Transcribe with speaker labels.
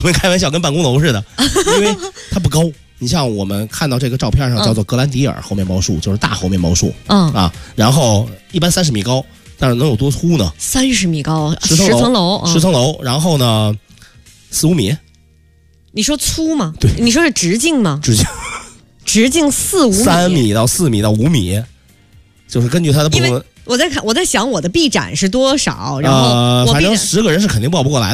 Speaker 1: 我们开玩笑跟办公楼似的，因为它不高。你像我们看到这个照片上叫做格兰迪尔猴面包树，就是大猴面包树，然后一般30米高，但是能有多粗呢
Speaker 2: ？30米高
Speaker 1: ，10层楼，10层楼，然后呢4、5米。
Speaker 2: 你说粗吗？
Speaker 1: 对，
Speaker 2: 你说是直径吗？
Speaker 1: 直径
Speaker 2: 4、5米
Speaker 1: ，3米到4米到5米，就是根据它的不同的。
Speaker 2: 我在想我的臂展是多少，然后
Speaker 1: 反正10个人是肯定抱不过来的。